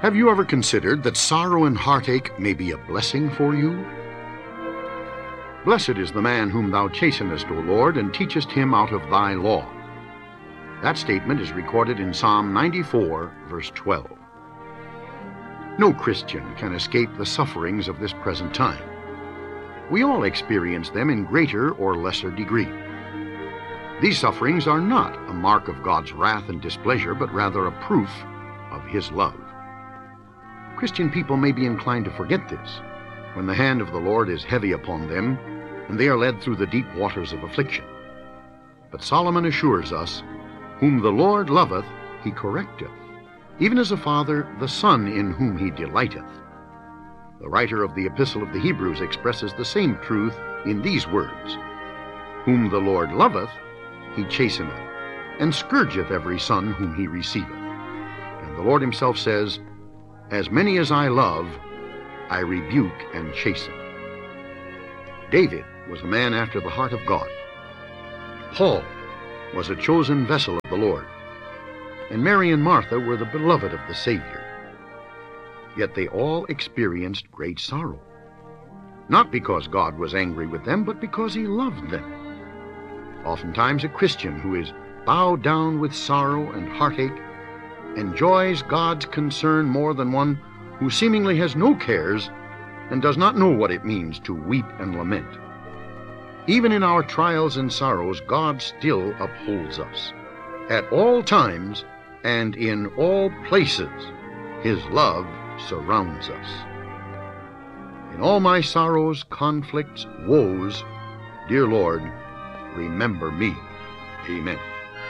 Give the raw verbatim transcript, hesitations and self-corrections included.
Have you ever considered that sorrow and heartache may be a blessing for you? Blessed is the man whom thou chastenest, O Lord, and teachest him out of thy law. That statement is recorded in Psalm ninety-four, verse twelve. No Christian can escape the sufferings of this present time. We all experience them in greater or lesser degree. These sufferings are not a mark of God's wrath and displeasure, but rather a proof of His love. Christian people may be inclined to forget this when the hand of the Lord is heavy upon them and they are led through the deep waters of affliction. But Solomon assures us, "Whom the Lord loveth, he correcteth, even as a father the son in whom he delighteth." The writer of the Epistle of the Hebrews expresses the same truth in these words, "Whom the Lord loveth, he chasteneth, and scourgeth every son whom he receiveth." And the Lord himself says, "As many as I love, I rebuke and chasten." David was a man after the heart of God. Paul was a chosen vessel of the Lord. And Mary and Martha were the beloved of the Savior. Yet they all experienced great sorrow. Not because God was angry with them, but because He loved them. Oftentimes a Christian who is bowed down with sorrow and heartache enjoys God's concern more than one who seemingly has no cares and does not know what it means to weep and lament. Even in our trials and sorrows, God still upholds us. At all times and in all places, His love surrounds us. In all my sorrows, conflicts, woes, dear Lord, remember me. Amen.